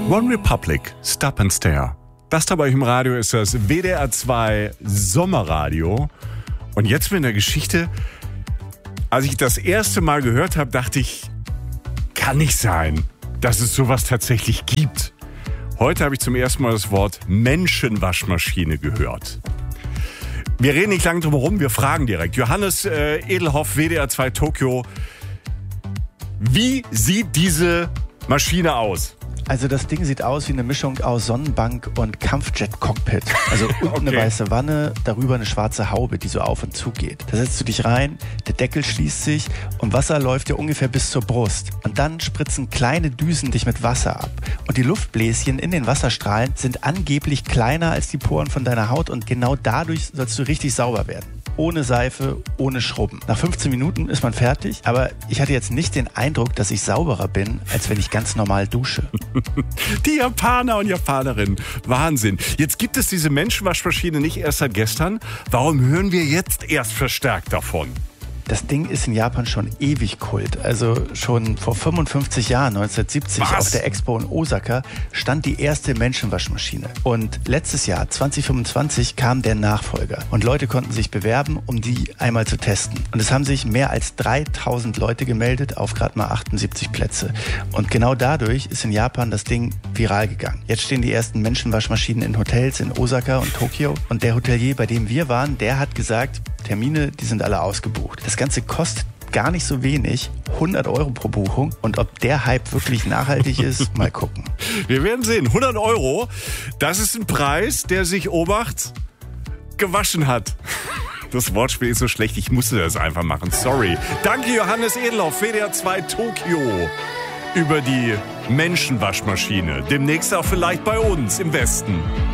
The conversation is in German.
One Republic, Stop and Stare. Das da bei euch im Radio ist das WDR 2 Sommerradio. Und jetzt mit der Geschichte, als ich das erste Mal gehört habe, dachte ich, kann nicht sein, dass es sowas tatsächlich gibt. Heute habe ich zum ersten Mal das Wort Menschenwaschmaschine gehört. Wir reden nicht lange drum herum, wir fragen direkt. Johannes Edelhoff, WDR 2 Tokio. Wie sieht diese Maschine aus? Also das Ding sieht aus wie eine Mischung aus Sonnenbank und Kampfjet-Cockpit. Also unten eine weiße Wanne, darüber eine schwarze Haube, die so auf und zu geht. Da setzt du dich rein, der Deckel schließt sich und Wasser läuft dir ungefähr bis zur Brust. Und dann spritzen kleine Düsen dich mit Wasser ab. Und die Luftbläschen in den Wasserstrahlen sind angeblich kleiner als die Poren von deiner Haut und genau dadurch sollst du richtig sauber werden. Ohne Seife, ohne Schrubben. Nach 15 Minuten ist man fertig, aber ich hatte jetzt nicht den Eindruck, dass ich sauberer bin, als wenn ich ganz normal dusche. Die Japaner und Japanerinnen, Wahnsinn. Jetzt gibt es diese Menschenwaschmaschine nicht erst seit gestern. Warum hören wir jetzt erst verstärkt davon? Das Ding ist in Japan schon ewig Kult. Also schon vor 55 Jahren, 1970, auf der Expo in Osaka, stand die erste Menschenwaschmaschine. Und letztes Jahr, 2025, kam der Nachfolger. Und Leute konnten sich bewerben, um die einmal zu testen. Und es haben sich mehr als 3000 Leute gemeldet auf gerade mal 78 Plätze. Und genau dadurch ist in Japan das Ding viral gegangen. Jetzt stehen die ersten Menschenwaschmaschinen in Hotels in Osaka und Tokio. Und der Hotelier, bei dem wir waren, der hat gesagt, Termine, die sind alle ausgebucht. Das Ganze kostet gar nicht so wenig, 100 € pro Buchung. Und ob der Hype wirklich nachhaltig ist, mal gucken. Wir werden sehen. 100 €, das ist ein Preis, der sich Obacht gewaschen hat. Das Wortspiel ist so schlecht, ich musste das einfach machen. Sorry. Danke Johannes Edelhoff, WDR 2 Tokio, über die Menschenwaschmaschine. Demnächst auch vielleicht bei uns im Westen.